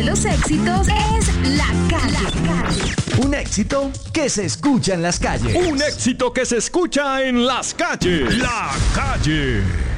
de los éxitos es La Calle. Un éxito que se escucha en las calles. Un éxito que se escucha en las calles. La Calle.